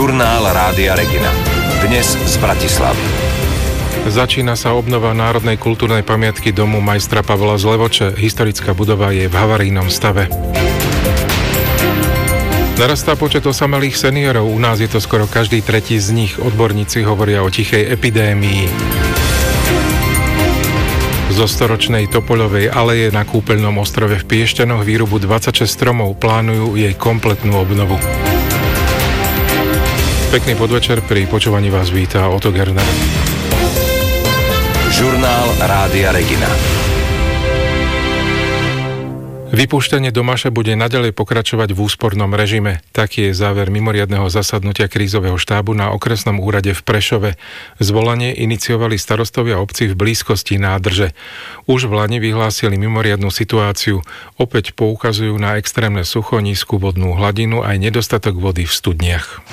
Žurnál Rádia Regina. Dnes z Bratislavy. Začína sa obnova národnej kultúrnej pamiatky domu majstra Pavla z Levoče. Historická budova je v havarijnom stave. Narastá počet osamelých seniorov. U nás je to skoro každý tretí z nich. Odborníci hovoria o tichej epidémii. Zo storočnej Topoľovej aleje na Kúpeľnom ostrove v Piešťanoch výrubu 26 stromov, plánujú jej kompletnú obnovu. Pekný podvečer, pri počúvaní vás víta Otto Gerner. Žurnál Rádia Regina. Vypúšťanie Domaša bude naďalej pokračovať v úspornom režime. Taký je záver mimoriadneho zasadnutia krízového štábu na okresnom úrade v Prešove. Zvolanie iniciovali starostovia obcí v blízkosti nádrže. Už v lani vyhlásili mimoriadnu situáciu. Opäť poukazujú na extrémne sucho, nízku vodnú hladinu aj nedostatok vody v studniach.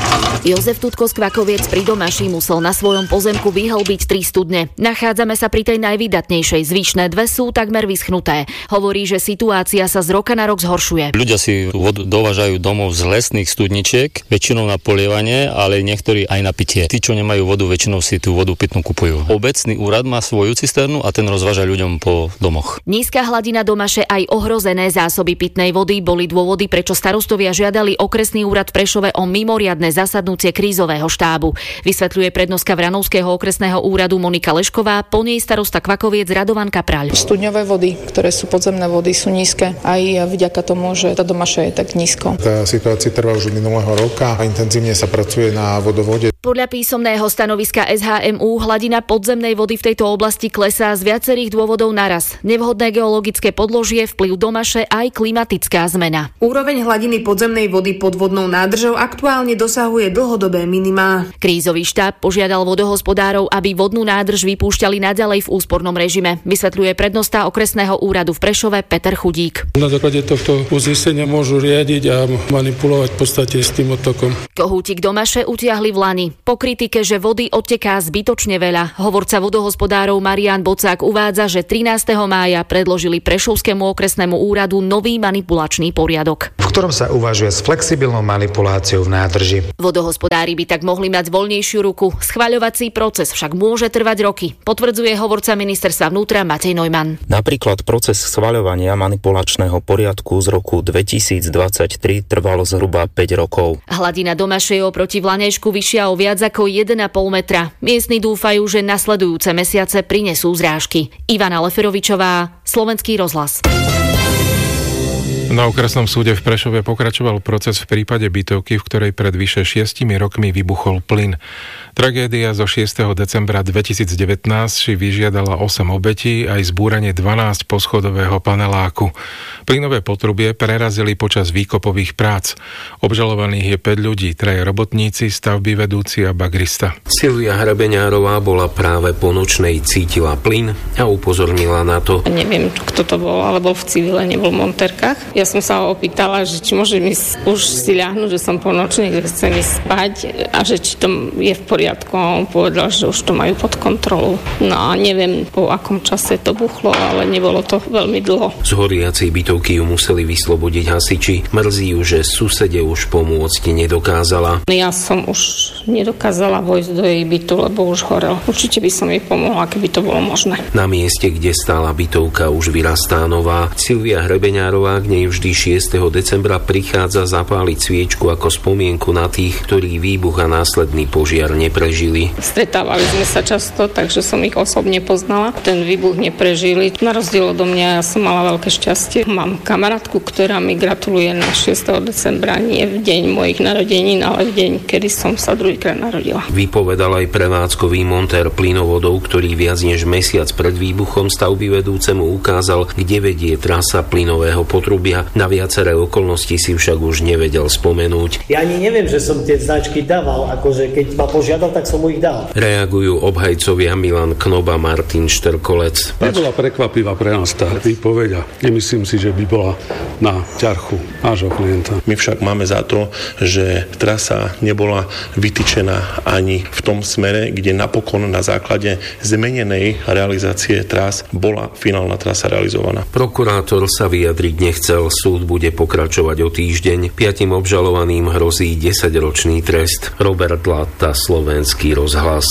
Jozef Tutko z Kvakoviec pri Domaši musel na svojom pozemku vyhlbiť 3 studne. Nachádzame sa pri tej najvydatnejšej, zvyšné 2 sú takmer vyschnuté. Hovorí, že situácia sa z roka na rok zhoršuje. Ľudia si vodu dovážajú domov z lesných studničiek, väčšinou na polievanie, ale niektorí aj na pitie. Tí, čo nemajú vodu, väčšinou si tú vodu pitnú kupujú. Obecný úrad má svoju cisternu a ten rozváža ľuďom po domoch. Nízka hladina Domaše aj ohrozené zásoby pitnej vody boli dôvody, prečo starostovia žiadali okresný úrad v Prešove o mimoriadne zasadnutie krízového štábu. Vysvetľuje prednostka Vranovského okresného úradu Monika Lešková, po nej starosta Kvakoviec Radovan Kapraľ. Studňové vody, ktoré sú podzemné vody, sú nízke aj vďaka tomu, že tá Domaša je tak nízko. Tá situácia trvá už minulého roka a intenzívne sa pracuje na vodovode. Podľa písomného stanoviska SHMU hladina podzemnej vody v tejto oblasti klesá z viacerých dôvodov naraz. Nevhodné geologické podložie, vplyv Domaše aj klimatická zmena. Úroveň hladiny podzemnej vody pod vodnou nádržou aktuálne dosahuje dlhodobé minimá. Krízový štáb požiadal vodohospodárov, aby vodnú nádrž vypúšťali naďalej v úspornom režime. Vysvetľuje prednosta okresného úradu v Prešove Peter Chudík. Na základe tohto uznesenia môžu riadiť a manipulovať v podstate s tým odtokom. Kohútik Domaše utiahli v lani. Po kritike, že vody odteká zbytočne veľa, hovorca vodohospodárov Marián Bocák uvádza, že 13. mája predložili Prešovskému okresnému úradu nový manipulačný poriadok, v ktorom sa uvažuje s flexibilnou manipuláciou v nádrži. Vodohospodári by tak mohli mať voľnejšiu ruku. Schvaľovací proces však môže trvať roky, potvrdzuje hovorca ministerstva vnútra Matej Neumann. Napríklad proces schvaľovania manipulačného poriadku z roku 2023 trval zhruba 5 rokov. Hladina Domaše je oproti Vlanešku vyššia o viac ako 1,5 metra. Miestni dúfajú, že nasledujúce mesiace prinesú zrážky. Ivana Leferovičová, Slovenský rozhlas. Na okresnom súde v Prešove pokračoval proces v prípade bytovky, v ktorej pred vyše 6 rokmi vybuchol plyn. Tragédia zo 6. decembra 2019 si vyžiadala 8 obetí aj zbúranie 12 poschodového paneláku. Plynové potrubie prerazili počas výkopových prác. Obžalovaných je 5 ľudí, 3 robotníci, stavby vedúci a bagrista. Silvia Hrabeňárová bola práve po nočnej cítila plyn a upozornila na to. Neviem, kto to bol, ale bol v civile, nebol v montérkach. Ja som sa ho opýtala, že či môžem už si ľahnúť, že som po nočnej, že chcem ísť spať a že či to je v poriadku. A on povedal, že už to majú pod kontrolou. No a neviem, po akom čase to buchlo, ale nebolo to veľmi dlho. Z horiacej bytovky ju museli vyslobodiť hasiči. Mrzí ju, že susede už pomôcť nedokázala. Ja som už nedokázala vojsť do jej bytu, lebo už horel. Určite by som jej pomohla, keby to bolo možné. Na mieste, kde stála bytovka, už vyrastá nová. Silvia Hrebeňárová k nej vždy 6. decembra prichádza zapáliť sviečku ako spomienku na tých, ktorí výbuch a následný požiar neprežili. Stretávali sme sa často, takže som ich osobne poznala. Ten výbuch neprežili. Na rozdiel odo mňa ja som mala veľké šťastie. Mám kamarátku, ktorá mi gratuluje na 6. decembra, nie v deň mojich narodenín, ale v deň, kedy som sa druhýkrát narodila. Vypovedal aj prevádzkový montér plynovodov, ktorý viac než mesiac pred výbuchom stavby vedúcemu ukázal, kde vedie trasa plynového potrubia. Na viaceré okolnosti si však už nevedel spomenúť. Ja ani neviem, že som tie značky dával, akože keď ma požiadal, tak som mu ich dal. Reagujú obhajcovia Milan Knob a Martin Šterkolec. Nebola prekvapivá pre nás tá výpoveď. Nemyslím si, že by bola na ťarchu nášho klienta. My však máme za to, že trasa nebola vytýčená ani v tom smere, kde napokon na základe zmenenej realizácie trás bola finálna trasa realizovaná. Prokurátor sa vyjadriť nechcel. Zatiaľ súd bude pokračovať o týždeň. 5 obžalovaným hrozí 10-ročný trest. Robert Latta, Slovenský rozhlas.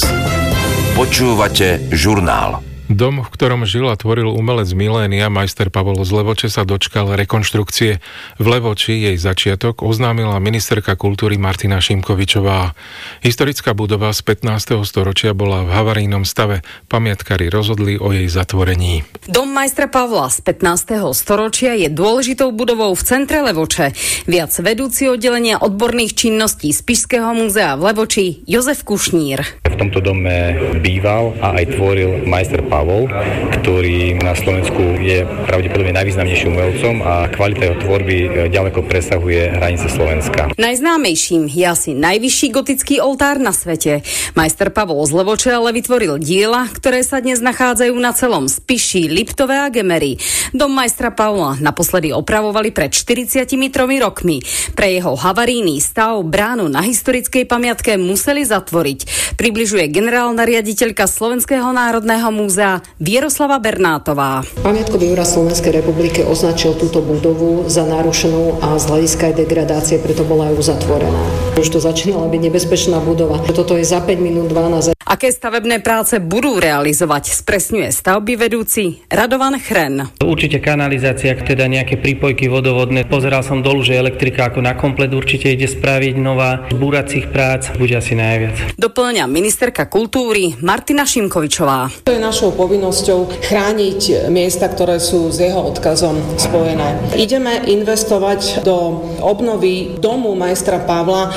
Počúvate žurnál. Dom, v ktorom žil a tvoril umelec milénia majster Pavol z Levoče, sa dočkal rekonštrukcie. V Levoči jej začiatok oznámila ministerka kultúry Martina Šimkovičová. Historická budova z 15. storočia bola v havarijnom stave. Pamiatkári rozhodli o jej zatvorení. Dom majstra Pavla z 15. storočia je dôležitou budovou v centre Levoče. Viac vedúci oddelenia odborných činností Spišského múzea v Levoči Jozef Kušnír. V tomto dome býval a aj tvoril majster Pavol, ktorý na Slovensku je pravdepodobne najvýznamnejším umelcom a kvalita jeho tvorby ďaleko presahuje hranice Slovenska. Najznámejším je asi najvyšší gotický oltár na svete. Majster Pavol z Levoče ale vytvoril diela, ktoré sa dnes nachádzajú na celom Spiši, Liptove a Gemery. Dom majstra Pavla naposledy opravovali pred 43 rokmi. Pre jeho havarijný stav bránu na historickej pamiatke museli zatvoriť. Približuje generálna riaditeľka Slovenského národného múzea Vieroslava Bernátová. Pamiatkový úrad Slovenskej republiky označil túto budovu za narušenú a z hľadiska degradácie, preto bola aj uzatvorená. Už to začínala byť nebezpečná budova. Toto je za 5 minút 12. Aké stavebné práce budú realizovať, spresňuje stavby vedúci Radovan Chren. Určite kanalizácia, teda nejaké prípojky vodovodné. Pozeral som dolu, že elektrika ako na komplet určite ide spraviť nová. Búracích prác bude asi najviac. Doplňa ministerka kultúry Martina Šimkovičová. To je našou povinnosťou chrániť miesta, ktoré sú s jeho odkazom spojené. Ideme investovať do obnovy domu majstra Pavla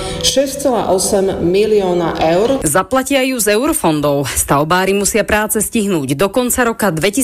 6,8 milióna eur. Zaplatia ju z eurofondov. Stavbári musia práce stihnúť do konca roka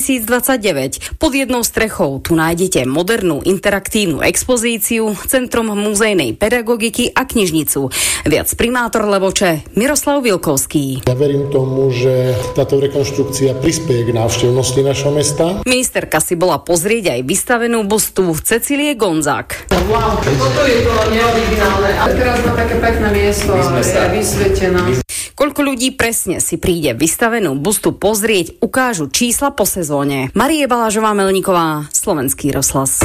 2029. Pod jednou strechou tu nájdete modernú interaktívnu expozíciu, centrum muzejnej pedagogiky a knižnicu. Viac primátor Levoče Miroslav Vilkovský. Ja verím tomu, že táto rekonštrukcia prispieje k návštevnosti našho mesta. Ministerka si bola pozrieť aj vystavenú bustu Cecílie Gonzák. Wow, toto je to neoriginálne. A teraz na také pekné miesto je vysvetená. Koľko ľudí presne si príde vystavenú bustu pozrieť, ukážu čísla po sezóne. Marie Balážová-Melníková, Slovenský rozhlas.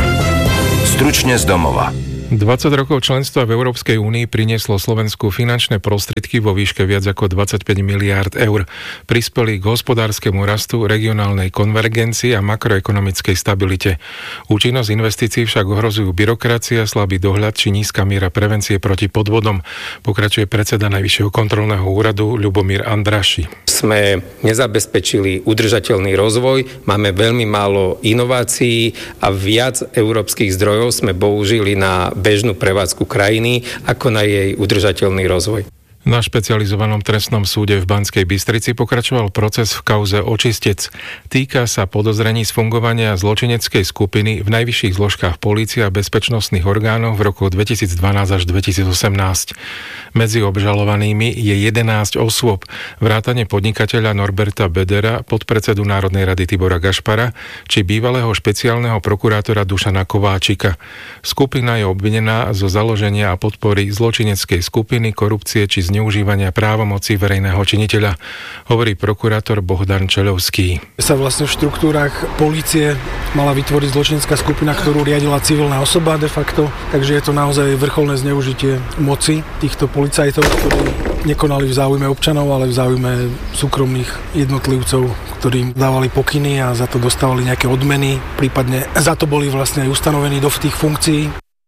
Stručne z domova. 20 rokov členstva v Európskej únii prinieslo Slovensku finančné prostriedky vo výške viac ako 25 miliárd eur. Prispeli k hospodárskemu rastu, regionálnej konvergencii a makroekonomickej stabilite. Účinnosť investícií však ohrozujú byrokracia, slabý dohľad či nízka miera prevencie proti podvodom, pokračuje predseda Najvyššieho kontrolného úradu Ľubomír Andraši. Sme nezabezpečili udržateľný rozvoj, máme veľmi málo inovácií a viac európskych zdrojov sme použili na bežnú prevádzku krajiny ako na jej udržateľný rozvoj. Na špecializovanom trestnom súde v Banskej Bystrici pokračoval proces v kauze Očistec. Týka sa podozrení z fungovania zločineckej skupiny v najvyšších zložkách polície a bezpečnostných orgánov v roku 2012 až 2018. Medzi obžalovanými je 11 osôb, vrátane podnikateľa Norberta Bedera, podpredsedu Národnej rady Tibora Gašpara, či bývalého špeciálneho prokurátora Dušana Kováčika. Skupina je obvinená zo založenia a podpory zločineckej skupiny, korupcie či zneužívania právomoci verejného činiteľa, hovorí prokurátor Bohdan Čeľovský. Sa vlastne v štruktúrach polície mala vytvoriť zločinecká skupina, ktorú riadila civilná osoba de facto, takže je to naozaj vrcholné zneužitie moci týchto policajtov, ktorí nekonali v záujme občanov, ale v záujme súkromných jednotlivcov, ktorým dávali pokyny a za to dostávali nejaké odmeny, prípadne za to boli vlastne aj ustanovení do tých funkcií.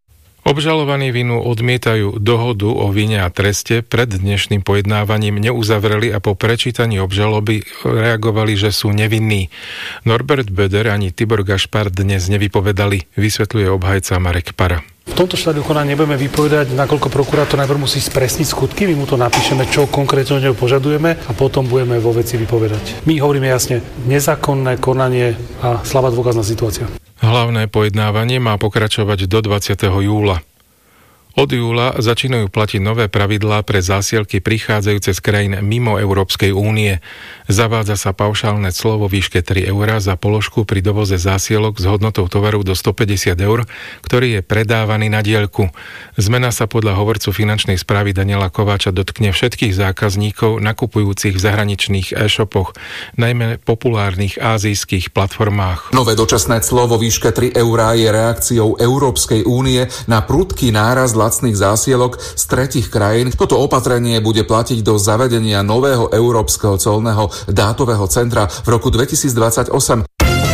Obžalovaní vinu odmietajú, dohodu o vine a treste pred dnešným pojednávaním neuzavreli a po prečítaní obžaloby reagovali, že sú nevinní. Norbert Beder ani Tibor Gašpar dnes nevypovedali, vysvetľuje obhajca Marek Para. V tomto štádiu konania nebudeme vypovedať, nakoľko prokurátor najprv musí spresniť skutky, my mu to napíšeme, čo konkrétne od neho požadujeme a potom budeme vo veci vypovedať. My hovoríme jasne, nezákonné konanie a slabá dôkazná situácia. Hlavné pojednávanie má pokračovať do 20. júla. Od júla začínajú platiť nové pravidlá pre zásielky prichádzajúce z krajín mimo Európskej únie. Zavádza sa paušálne clo vo výške 3 € za položku pri dovoze zásielok s hodnotou tovaru do 150 €, ktorý je predávaný na diaľku. Zmena sa podľa hovorcu finančnej správy Daniela Kováča dotkne všetkých zákazníkov nakupujúcich v zahraničných e-shopoch, najmä populárnych ázijských platformách. Nové dočasné clo vo výške 3 € je reakciou Európskej únie na prudký nárast lacných zásielok z tretích krajín. Toto opatrenie bude platiť do zavedenia nového európskeho colného dátového centra v roku 2028.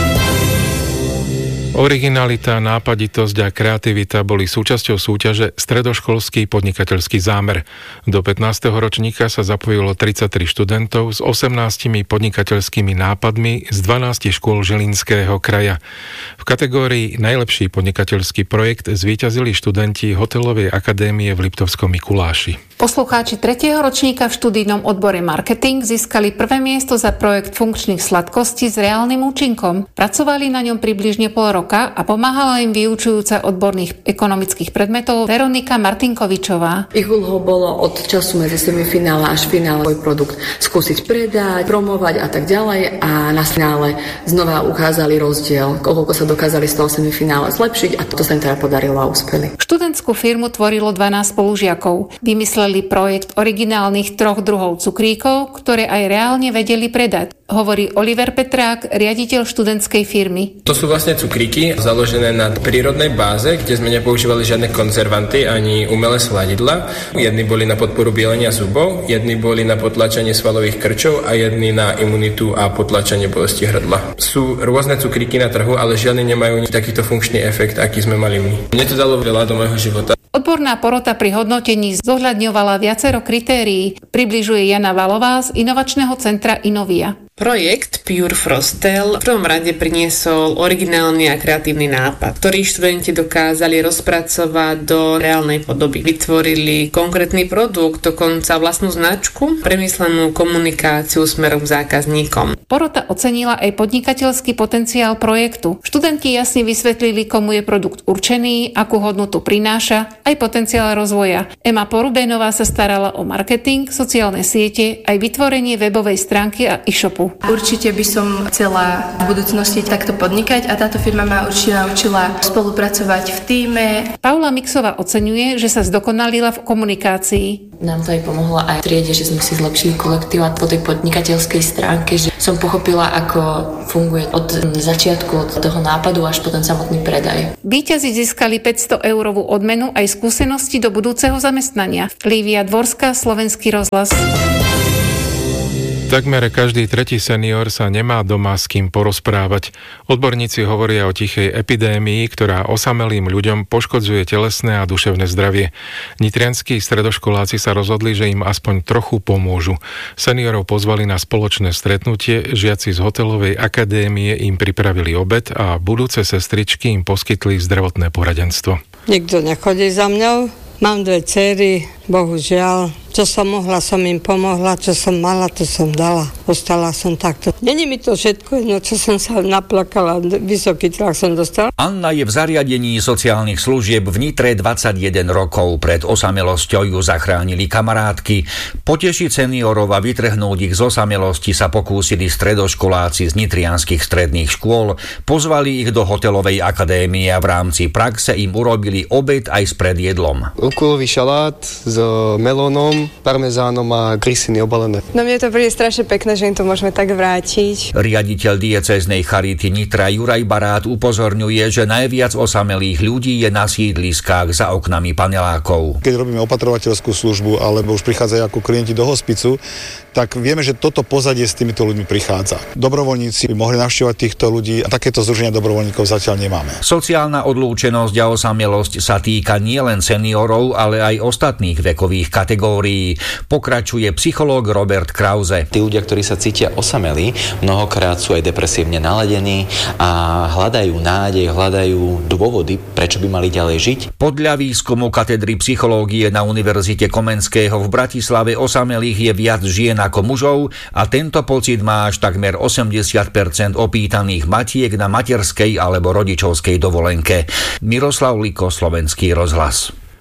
Originalita, nápaditosť a kreativita boli súčasťou súťaže Stredoškolský podnikateľský zámer. Do 15. ročníka sa zapojilo 33 študentov s 18 podnikateľskými nápadmi z 12 škôl Žilinského kraja. V kategórii Najlepší podnikateľský projekt zvíťazili študenti Hotelovej akadémie v Liptovskom Mikuláši. Poslucháči 3. ročníka v študijnom odbore marketing získali prvé miesto za projekt funkčných sladkostí s reálnym účinkom. Pracovali na ňom približne pol roka a pomáhala im vyučujúca odborných ekonomických predmetov Veronika Martinkovičová. Ich úlohou bolo od času medzi semifinále až finále svoj produkt skúsiť predať, promovať a tak ďalej a na finále znova ukázali rozdiel, koľko sa dokázali z toho semifinále zlepšiť a to sa im teda podarilo a uspeli. Študentskú firmu tvorilo 12 spolužiakov. Vymysleli projekt originálnych 3 druhov cukríkov, ktoré aj reálne vedeli predať. Hovorí Oliver Petrák, riaditeľ študentskej firmy. To sú vlastne cukríky založené na prírodnej báze, kde sme nepoužívali žiadne konzervanty ani umelé sladidla. Jedni boli na podporu bielenia zubov, jedni boli na potlačenie svalových krčov a jedni na imunitu a potlačenie bolesti hrdla. Sú rôzne cukríky na trhu, ale žiadne nemajú takýto funkčný efekt, aký sme mali my. Mne to dalo veľa do môjho života. Odborná porota pri hodnotení zohľadňovala viacero kritérií, približuje Jana Valová z inovačného centra Inovia. Projekt Pure Frostel v prvom rade priniesol originálny a kreatívny nápad, ktorý študenti dokázali rozpracovať do reálnej podoby. Vytvorili konkrétny produkt, dokonca vlastnú značku, premyslenú komunikáciu smerom k zákazníkom. Porota ocenila aj podnikateľský potenciál projektu. Študenti jasne vysvetlili, komu je produkt určený, akú hodnotu prináša, aj potenciál rozvoja. Ema Porubénová sa starala o marketing, sociálne siete, aj vytvorenie webovej stránky a e-shopu. Určite by som chcela v budúcnosti takto podnikať a táto firma ma určite naučila spolupracovať v tíme. Paula Mixová oceňuje, že sa zdokonalila v komunikácii. Nám to aj pomohlo aj v triede, že sme si zlepšili kolektív a po tej podnikateľskej stránke, že som pochopila, ako funguje od začiatku, od toho nápadu až po ten samotný predaj. Víťazi získali 500 eurovú odmenu aj skúsenosti do budúceho zamestnania. Lívia Dvorská, Slovenský rozhlas. Takmer každý tretí senior sa nemá doma s kým porozprávať. Odborníci hovoria o tichej epidémii, ktorá osamelým ľuďom poškodzuje telesné a duševné zdravie. Nitrianskí stredoškoláci sa rozhodli, že im aspoň trochu pomôžu. Seniorov pozvali na spoločné stretnutie, žiaci z Hotelovej akadémie im pripravili obed a budúce sestričky im poskytli zdravotné poradenstvo. Nikto nechodí za mňou, mám 2 dcery, bohužiaľ. Čo som mohla, som im pomohla, čo som mala, to som dala. Ostala som takto. Není mi to všetko jedno, čo som sa naplakala, vysoký tlak som dostala. Anna je v zariadení sociálnych služieb v Nitre 21 rokov. Pred osamelosťou ju zachránili kamarátky. Potešiť seniorov a vytrhnúť ich z osamelosti sa pokúsili stredoškoláci z nitrianskych stredných škôl. Pozvali ich do Hotelovej akadémie a v rámci praxe im urobili obed aj s predjedlom. Okulový šalát s melónom, parmezánom a grysiny obalené. No mne to príde strašne pekné, že im to môžeme tak vrátiť. Riaditeľ diecéznej charity Nitra Juraj Barát upozorňuje, že najviac osamelých ľudí je na sídliskách za oknami panelákov. Keď robíme opatrovateľskú službu alebo už prichádzajú ako klienti do hospicu, tak vieme, že toto pozadie s týmito ľuďmi prichádza. Dobrovoľníci by mohli navštívať týchto ľudí a takéto združenia dobrovoľníkov zatiaľ nemáme. Sociálna odlúčenosť a osamelosť sa týka nielen seniorov, ale aj ostatných vekových kategórií. Pokračuje psychológ Robert Krause. Tí ľudia, ktorí sa cítia osamelí, mnohokrát sú aj depresívne naladení a hľadajú nádej, hľadajú dôvody, prečo by mali ďalej žiť. Podľa výskumu katedry psychológie na Univerzite Komenského v Bratislave osamelých je viac žien ako mužov a tento pocit má až takmer 80% opýtaných matiek na materskej alebo rodičovskej dovolenke. Miroslav Liko, Slovenský rozhlas.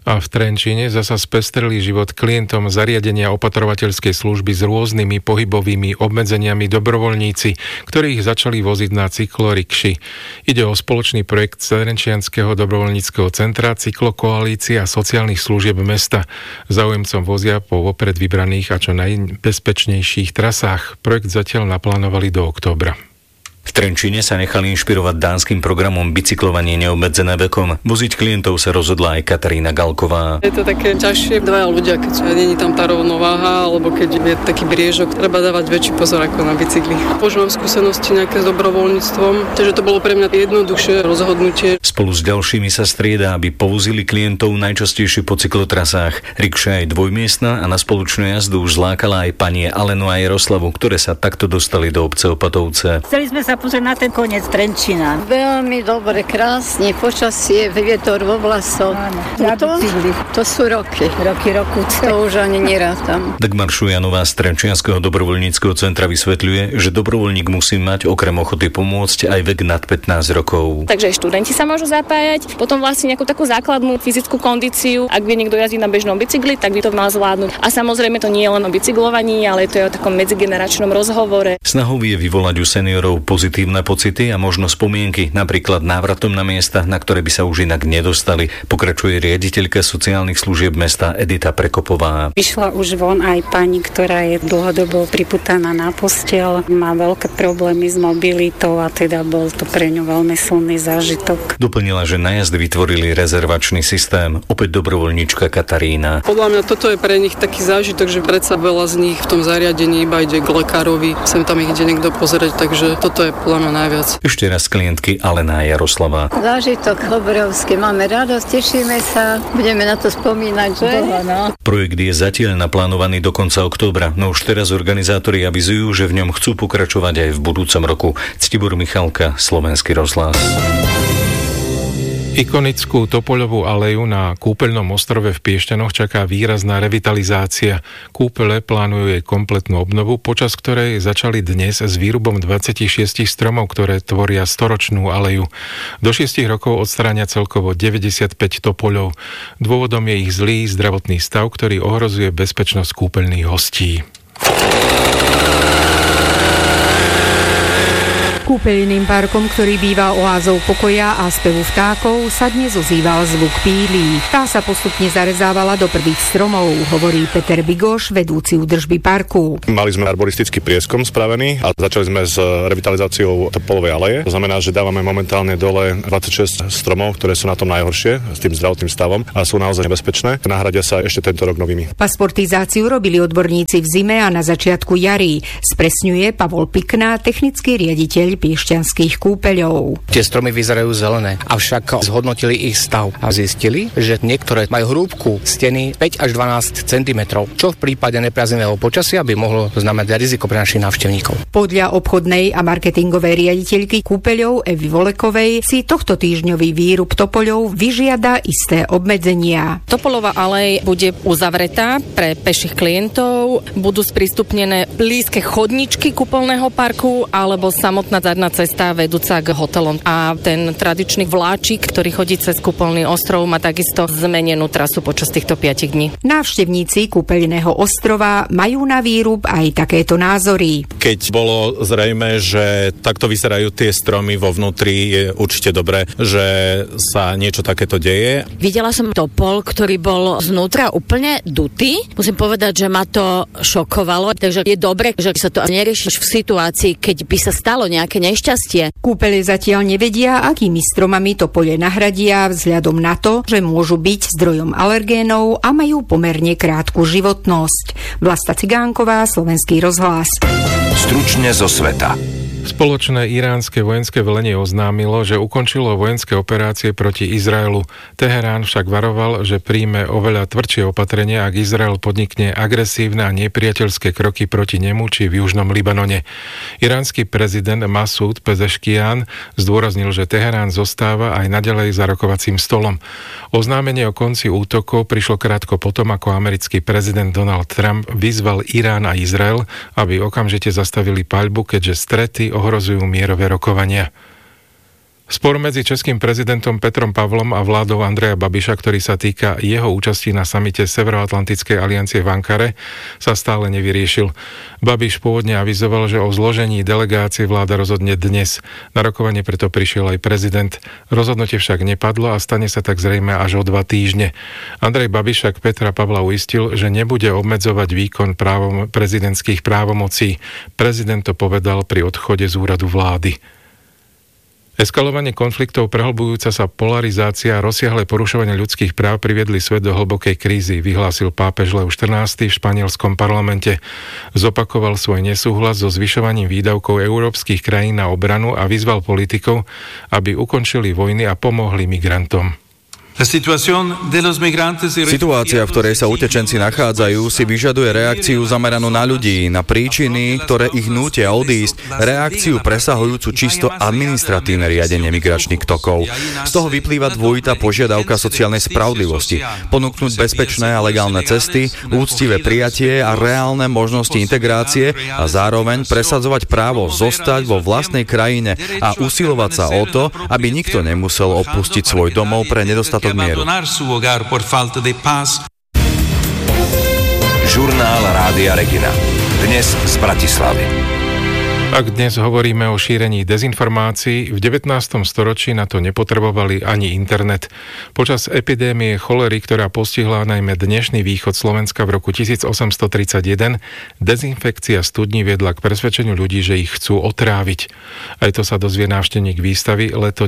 A v Trenčíne zasa spestrili život klientom zariadenia opatrovateľskej služby s rôznymi pohybovými obmedzeniami dobrovoľníci, ktorých začali voziť na cyklorikši. Ide o spoločný projekt Trenčianskeho dobrovoľníckeho centra, Cyklokoalície a sociálnych služieb mesta. Záujemcom vozia po vopred vybraných a čo najbezpečnejších trasách. Projekt zatiaľ naplánovali do októbra. V Trenčíne sa nechali inšpirovať dánskym programom Bicyklovanie neobmedzené vekom. Voziť klientov sa rozhodla aj Katarína Galková. Je to také ťažšie, dvaja ľudia, keď nie je tam tá rovnováha, alebo keď je taký briežok, treba dávať väčší pozor ako na bicykli. Už mám skúsenosti nejaké s dobrovoľníctvom, takže to bolo pre mňa jednoduchšie rozhodnutie. Spolu s ďalšími sa strieda, aby povozili klientov najčastejšie po cyklotrasách. Rikša je dvojmiestna a na spoločnú jazdu už zlákala aj pani Alenu a Jaroslavu, ktoré sa takto dostali do obce Opatovce. Chceli sme sa pozrieť na ten koniec Trenčína. Veľmi dobre, krásne, počasie, vietor vo vlasoch. To sú roky. To už ani nerátam. Dagmar Šujanová z Trenčianskeho dobrovoľníckeho centra vysvetľuje, že dobrovoľník musí mať okrem ochoty pomôcť aj vek nad 15 rokov. Takže aj študenti sa môžu zapájať, potom vlastne nejakú takú základnú fyzickú kondíciu. Ak vie niekto jazdiť na bežnom bicykli, tak by to mal zvládnuť. A samozrejme to nie je len o bicyklovaní, ale to je o takom medzigeneračnom rozhovore. Snahou je vyvolať u seniorov pozitívne pocity a možno spomienky, napríklad návratom na miesta, na ktoré by sa už inak nedostali, pokračuje riaditeľka sociálnych služieb mesta Edita Prekopová. Vyšla už von aj pani, ktorá je dlhodobo priputaná na posteľ, má veľké problémy s mobilitou a teda bol to pre ňu veľmi silný zážitok. Doplnila, že na jazdy vytvorili rezervačný systém, opäť dobrovoľníčka Katarína. Podľa mňa toto je pre nich taký zážitok, že predsa veľa z nich v tom zariadení iba ide k lekárovi, sem tam ich ide niekto pozrieť, takže toto je podľa mňa najviac. Ešte raz klientky Alena a Jaroslava. Zážitok obrovský, máme radosť, tešíme sa, budeme na to spomínať, že? Projekt je zatiaľ naplánovaný do konca októbra, no už teraz organizátori avizujú, že v ňom chcú pokračovať aj v budúcom roku. Ctibor Michalka, Slovenský rozhlas. Ikonickú Topoľovú aleju na Kúpeľnom ostrove v Piešťanoch čaká výrazná revitalizácia. Kúpele plánujú jej kompletnú obnovu, počas ktorej začali dnes s výrubom 26 stromov, ktoré tvoria storočnú aleju. Do 6 rokov odstránia celkovo 95 topoľov. Dôvodom je ich zlý zdravotný stav, ktorý ohrozuje bezpečnosť kúpeľných hostí. Kúpeľným parkom, ktorý býva oázou pokoja a spevu vtákov, sa dnes ozýval zvuk pílí. Tá sa postupne zarezávala do prvých stromov, hovorí Peter Bigoš, vedúci údržby parku. Mali sme arboristický prieskum spravený a začali sme s revitalizáciou Topoľovej aleje. To znamená, že dávame momentálne dole 26 stromov, ktoré sú na tom najhoršie s tým zdravotným stavom a sú naozaj nebezpečné. Nahradia sa ešte tento rok novými. Pasportizáciu robili odborníci v zime a na začiatku jary. Spresňuje Pavol Pikná, technický riaditeľ Piešťanských kúpeľov. Tie stromy vyzerajú zelené, avšak zhodnotili ich stav a zistili, že niektoré majú hrúbku steny 5 až 12 cm, čo v prípade nepriaznivého počasia by mohlo znamenať riziko pre našich návštevníkov. Podľa obchodnej a marketingovej riaditeľky kúpeľov Evy Volekovej si tohto týždňový výrub topoľov vyžiada isté obmedzenia. Topoľová alej bude uzavretá pre peších klientov, budú sprístupnené blízke chodničky kúpeľného parku alebo samotná zadná cesta vedúca k hotelom. A ten tradičný vláčik, ktorý chodí cez kúpeľný ostrov, má takisto zmenenú trasu počas týchto 5 dní. Návštevníci kúpeľného ostrova majú na výrub aj takéto názory. Keď bolo zrejme, že takto vyzerajú tie stromy vo vnútri, je určite dobré, že sa niečo takéto deje. Videla som topol, ktorý bol znútra úplne dutý. Musím povedať, že ma to šokovalo, takže je dobre, že sa to neriešiš v situácii, keď by sa stalo nejaké nešťastie. Kúpele zatiaľ nevedia, akými stromami topoľe nahradia vzhľadom na to, že môžu byť zdrojom alergénov a majú pomerne krátku životnosť. Vlasta Cigánková, Slovenský rozhlas. Stručne zo sveta. Spoločné iránske vojenské velenie oznámilo, že ukončilo vojenské operácie proti Izraelu. Teherán však varoval, že príjme oveľa tvrdšie opatrenia, ak Izrael podnikne agresívne a nepriateľské kroky proti nemu či v južnom Libanone. Iránsky prezident Masúd Pezeškian zdôraznil, že Teherán zostáva aj naďalej za rokovacím stolom. Oznámenie o konci útokov prišlo krátko potom, ako americký prezident Donald Trump vyzval Irán a Izrael, aby okamžite zastavili paľbu, keďže strety ohrozujú mierové rokovania. Spor medzi českým prezidentom Petrom Pavlom a vládou Andreja Babiša, ktorý sa týka jeho účasti na samite Severoatlantickej aliancie v Ankare, sa stále nevyriešil. Babiš pôvodne avizoval, že o zložení delegácie vláda rozhodne dnes. Na rokovanie preto prišiel aj prezident. Rozhodnutie však nepadlo a stane sa tak zrejme až o 2 týždne. Andrej Babiš však Petra Pavla uistil, že nebude obmedzovať výkon prezidentských právomocí. Prezident to povedal pri odchode z úradu vlády. Eskalovanie konfliktov, prehlbujúca sa polarizácia a rozsiahle porušovanie ľudských práv priviedli svet do hlbokej krízy, vyhlásil pápež Leo XIV v španielskom parlamente. Zopakoval svoj nesúhlas so zvyšovaním výdavkov európskych krajín na obranu a vyzval politikov, aby ukončili vojny a pomohli migrantom. Situácia, v ktorej sa utečenci nachádzajú, si vyžaduje reakciu zameranú na ľudí, na príčiny, ktoré ich nútia odísť, reakciu presahujúcu čisto administratívne riadenie migračných tokov. Z toho vyplýva dvojitá požiadavka sociálnej spravodlivosti, ponúknuť bezpečné a legálne cesty, úctivé prijatie a reálne možnosti integrácie a zároveň presadzovať právo zostať vo vlastnej krajine a usilovať sa o to, aby nikto nemusel opustiť svoj domov pre nedostatok mieru. Žurnál Rádia Regina. Dnes z Bratislavy. Ak dnes hovoríme o šírení dezinformácií, v 19. storočí na to nepotrebovali ani internet. Počas epidémie cholery, ktorá postihla najmä dnešný východ Slovenska v roku 1831, dezinfekcia studní viedla k presvedčeniu ľudí, že ich chcú otráviť. Aj to sa dozvie návštevník výstavy Leto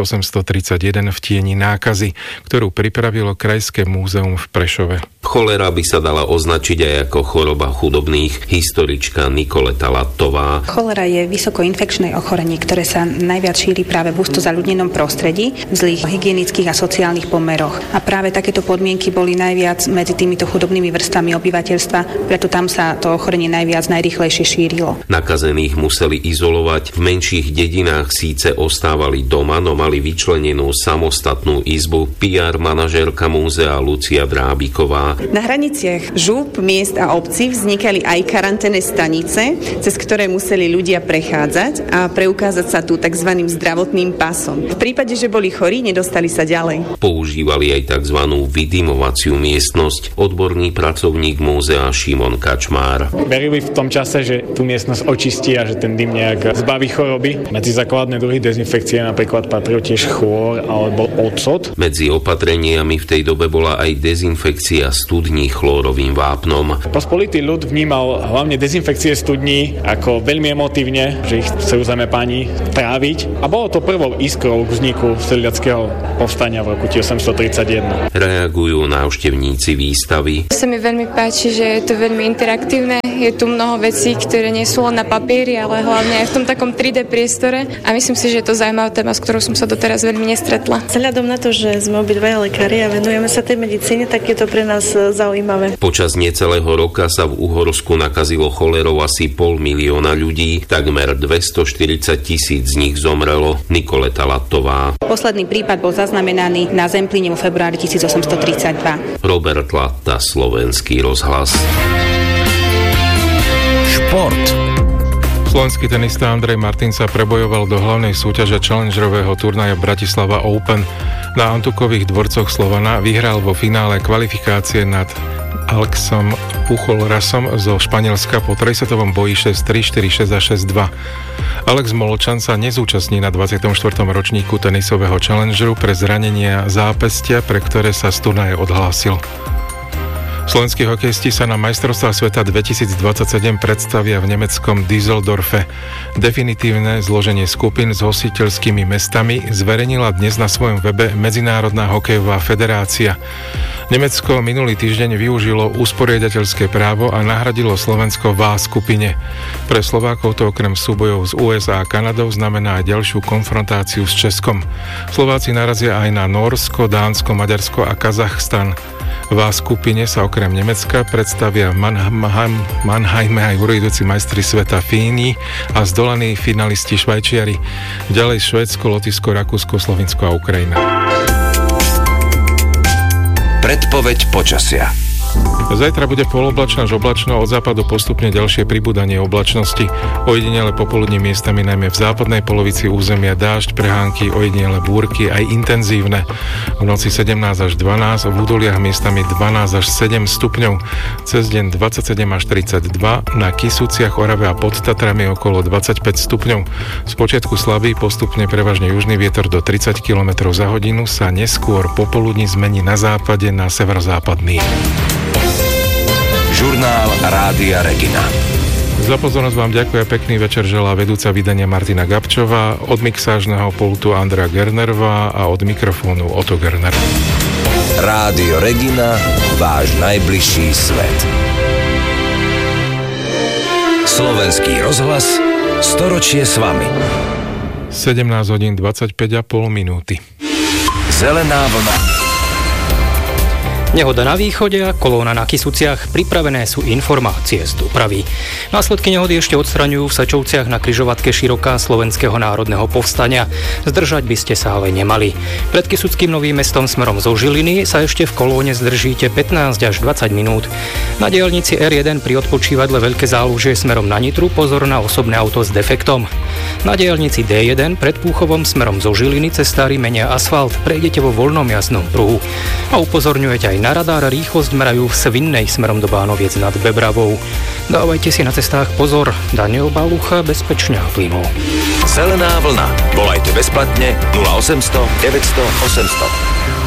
1831 v tieni nákazy, ktorú pripravilo Krajské múzeum v Prešove. Cholera by sa dala označiť aj ako choroba chudobných, historička Nikoleta Lattová. Cholera je vysokoinfekčné ochorenie, ktoré sa najviac šíri práve v husto zaľudnenom prostredí, v zlých hygienických a sociálnych pomeroch. A práve takéto podmienky boli najviac medzi týmito chudobnými vrstvami obyvateľstva, preto tam sa to ochorenie najrýchlejšie šírilo. Nakazených museli izolovať, v menších dedinách síce ostávali doma, no mali vyčlenenú samostatnú izbu. PR manažérka múzea Lucia Drábiková. Na hraniciach žúp, miest a obcí vznikali aj karanténne stanice, cez ktoré museli ľudia prechádzať a preukázať sa tu tzv. Zdravotným pasom. V prípade, že boli chorí, nedostali sa ďalej. Používali aj tzv. Vydymovaciu miestnosť. Odborný pracovník múzea Šimon Kačmár. Verili v tom čase, že tú miestnosť očistí a že ten dym nejak zbaví choroby. Medzi základné druhy dezinfekcie napríklad patril tiež chlór alebo ocot. Medzi opatreniami v tej dobe bola aj dezinfekcia studní chlórovým vápnom. Pospolitý ľud vnímal hlavne dezinfekcie studní ako veľmi emotívne, že ich chcú zamepáni tráviť. A bolo to prvou iskrou k vzniku sedliackého povstania v roku 1831. Reagujú návštevníci výstavy. Sa mi veľmi páči, že je to veľmi interaktívne. Je tu mnoho vecí, ktoré nie sú len na papieri, ale hlavne aj v tom takom 3D priestore. A myslím si, že je to zaujímavá téma, s ktorou som sa doteraz veľmi nestretla. Vzhľadom na to, že sme obidvaja lekári a venujeme sa tej medicíne, tak je to pre nás zaujímavé. Počas necelého roka sa v Uhorsku nakazilo cholerou asi 500 000 ľudí, takmer 240 000 z nich zomrelo. Nikoleta Lattová. Posledný prípad bol zaznamenaný na Zemplíne vo februári 1832. Robert Latta, Slovenský rozhlas. Šport. Slovenský tenista Andrej Martin sa prebojoval do hlavnej súťaže challengerového turnaja Bratislava Open. Na Antukových dvorcoch Slovana vyhral vo finále kvalifikácie nad Alexom Puchol-Rasom zo Španielska po trojsetovom boji 6-3, 4-6 a 6-2. Alex Molčan sa nezúčastní na 24. ročníku tenisového challengeru pre zranenia zápestia, pre ktoré sa z turnaje odhlásil. Slovenskí hokejisti sa na majstrovstvách sveta 2027 predstavia v nemeckom Düsseldorfe. Definitívne zloženie skupín s hostiteľskými mestami zverejnila dnes na svojom webe Medzinárodná hokejová federácia. Nemecko minulý týždeň využilo usporiadateľské právo a nahradilo Slovensko v A skupine. Pre Slovákov to okrem súbojov z USA a Kanadou znamená aj ďalšiu konfrontáciu s Českom. Slováci narazia aj na Nórsko, Dánsko, Maďarsko a Kazachstan. V A skupine sa okrem Nemecka predstavia Mannheime aj urojdúci majstri sveta Fíni a zdolaní finalisti Švajčiari. Ďalej Švédsko, Lotyšsko, Rakúsko, Slovinsko a Ukrajina. Predpoveď počasia. Zajtra bude poloblačno až oblačno, od západu postupne ďalšie pribúdanie oblačnosti. Ojedinele popoludní miestami najmä v západnej polovici územia dážď, prehánky, ojedinele búrky aj intenzívne. V noci 17 až 12, v údoliach miestami 12 až 7 stupňov. Cez deň 27 až 32, na Kysuciach, Orave a pod Tatrami okolo 25 stupňov. Spočiatku slabý, postupne prevažne južný vietor do 30 km za hodinu sa neskôr popoludní zmení na západe na severozápadný. Žurnál Rádia Regina. Za pozornosť vám ďakujem, pekný večer želá vedúca vydania Martina Gabčová, od mixážneho pultu Andrea Gernerová a od mikrofónu Otto Gerner. Rádio Regina, váš najbližší svet. Slovenský rozhlas, storočie s vami. 17 hodín 25,5 minúty. Zelená vlna. Nehoda na východe a kolóna na Kysuciach, pripravené sú informácie z dopravy. Následky nehody ešte odstraňujú v Sačovciach na križovatke Široká Slovenského národného povstania. Zdržať by ste sa ale nemali. Pred Kysuckým Novým Mestom smerom zo Žiliny sa ešte v kolóne zdržíte 15 až 20 minút. Na diaľnici R1 pri odpočívadle Veľké Zálužie smerom na Nitru pozor na osobné auto s defektom. Na diaľnici D1 pred Púchovom smerom zo Žiliny cestári menia asfalt, prejdete vo voľnom jazdnom pruhu. A upozorňujete aj na radár, rýchlosť merajú v Svinnej smerom do Bánoviec nad Bebravou. Dávajte si na cestách pozor. Daniel Balucha, bezpečne a plynu. Zelená vlna. Volajte bezplatne 0800 900 800.